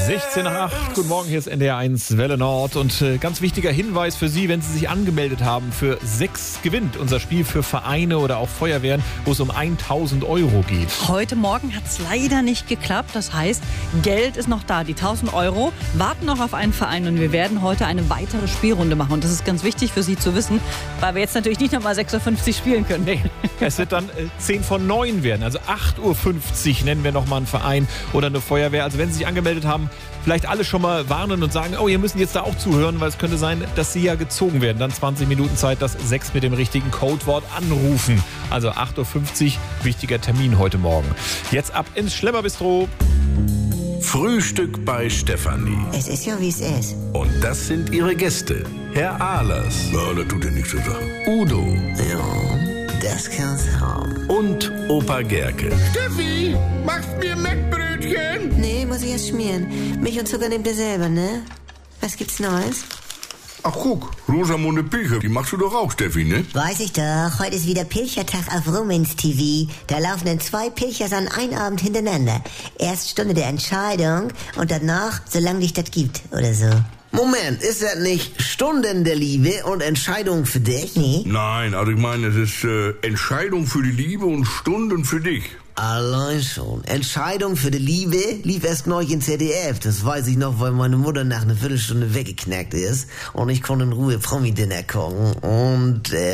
16 nach 8. Guten Morgen, hier ist NDR1 Welle Nord. Und ganz wichtiger Hinweis für Sie, wenn Sie sich angemeldet haben für 6 gewinnt. Unser Spiel für Vereine oder auch Feuerwehren, wo es um 1.000 Euro geht. Heute Morgen hat es leider nicht geklappt. Das heißt, Geld ist noch da. Die 1.000 Euro warten noch auf einen Verein. Und wir werden heute eine weitere Spielrunde machen. Und das ist ganz wichtig für Sie zu wissen, weil wir jetzt natürlich nicht nochmal 6.50 Uhr spielen können. Nee, es wird dann 10 von 9 werden. Also 8.50 Uhr nennen wir nochmal einen Verein oder eine Feuerwehr. Also wenn Sie sich angemeldet haben, vielleicht alle schon mal warnen und sagen, oh, ihr müsst jetzt da auch zuhören, weil es könnte sein, dass Sie ja gezogen werden. Dann 20 Minuten Zeit, das 6 mit dem richtigen Codewort anrufen. Also 8.50 Uhr, wichtiger Termin heute Morgen. Jetzt ab ins Schlemmerbistro. Frühstück bei Stefanie. Es ist ja, wie es ist. Und das sind ihre Gäste. Herr Ahlers. Ja, das tut ja nichts zur Sache. Udo. Ja, das kann's haben. Und Opa Gerke. Steffi, machst mir Mettbrötchen? Nee, muss ich erst schmieren. Milch und Zucker nehmt ihr selber, ne? Was gibt's Neues? Ach guck, Rosamunde Pilcher, die machst du doch auch, Steffi, ne? Weiß ich doch. Heute ist wieder Pilchertag auf Rumens TV. Da laufen dann 2 Pilchers an einem Abend hintereinander. Erst Stunde der Entscheidung und danach, solange dich das gibt, oder so. Moment, ist das nicht Stunden der Liebe und Entscheidung für dich? Nee. Nein, also ich meine, es ist Entscheidung für die Liebe und Stunden für dich. Allein schon. Entscheidung für die Liebe lief erst neulich in ZDF. Das weiß ich noch, weil meine Mutter nach einer Viertelstunde weggeknackt ist und ich konnte in Ruhe Promi-Dinner gucken und